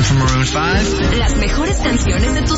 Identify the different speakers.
Speaker 1: from Maroon 5.
Speaker 2: Las mejores canciones de tus